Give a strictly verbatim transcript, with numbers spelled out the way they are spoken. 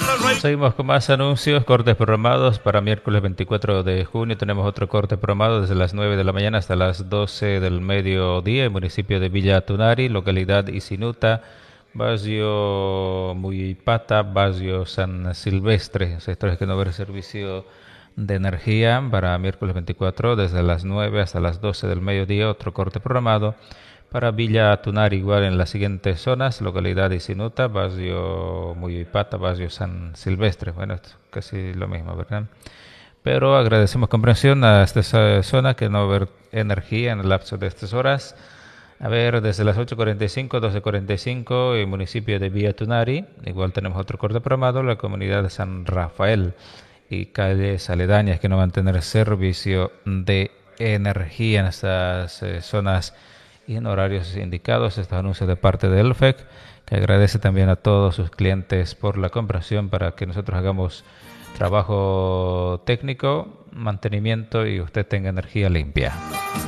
Seguimos con más anuncios, cortes programados para miércoles veinticuatro de junio. Tenemos otro corte programado desde las nueve de la mañana hasta las doce del mediodía en el municipio de Villa Tunari, localidad Isinuta, barrio Muyipata, barrio San Silvestre, sectores que no haber servicio de energía para miércoles veinticuatro desde las nueve hasta las doce del mediodía. Otro corte programado para Villa Tunari, igual en las siguientes zonas: localidad Isinuta, barrio Muyipata, barrio San Silvestre. Bueno, esto es casi lo mismo, ¿verdad? Pero agradecemos comprensión a esta zona que no va a haber energía en el lapso de estas horas. A ver, desde las ocho cuarenta y cinco, doce cuarenta y cinco, en el municipio de Villa Tunari, igual tenemos otro corte programado, la comunidad de San Rafael y calles aledañas que no van a tener servicio de energía en estas eh, zonas y en horarios indicados. Estos anuncios de parte de Elfec, que agradece también a todos sus clientes por la comprensión para que nosotros hagamos trabajo técnico, mantenimiento y usted tenga energía limpia.